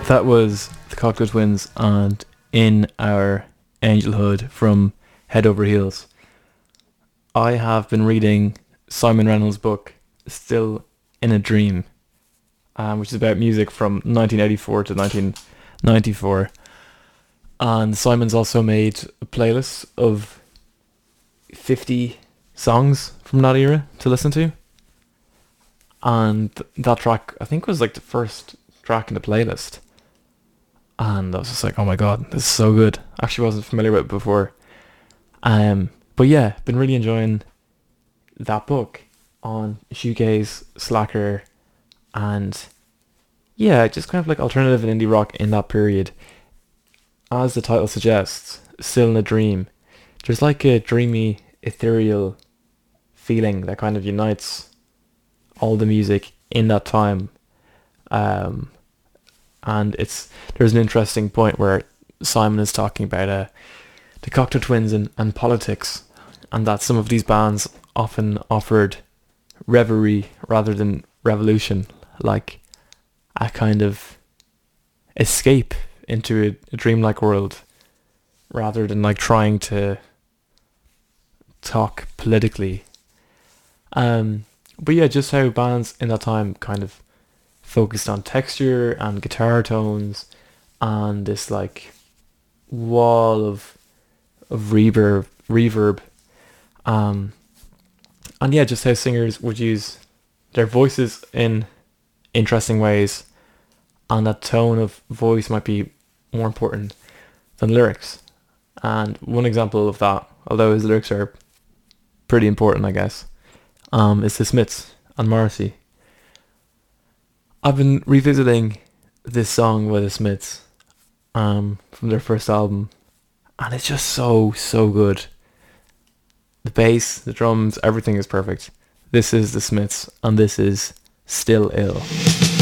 That was the Cocktail Twins and In Our Angelhood from Head Over Heels. I have been reading Simon Reynolds' book, Still in a Dream, which is about music from 1984 to 1994. And Simon's also made a playlist of 50 songs from that era to listen to. And that track, I think, was like the first track in the playlist. And I was just like, oh my god, this is so good. Actually wasn't familiar with it before. But yeah, been really enjoying that book on shoegaze, slacker, and yeah, just kind of like alternative and indie rock in that period. As the title suggests, still in a dream. There's like a dreamy, ethereal feeling that kind of unites all the music in that time. And there's an interesting point where Simon is talking about the Cocteau Twins and politics, and that some of these bands often offered reverie rather than revolution, like a kind of escape into a dreamlike world rather than like trying to talk politically. But yeah, just how bands in that time kind of focused on texture and guitar tones and this like wall of reverb. And yeah, just how singers would use their voices in interesting ways, and that tone of voice might be more important than lyrics. And one example of that, although his lyrics are pretty important, I guess, is the Smiths and Morrissey. I've been revisiting this song by the Smiths from their first album, and it's just so good. The bass, the drums, everything is perfect. This is the Smiths, and this is Still Ill.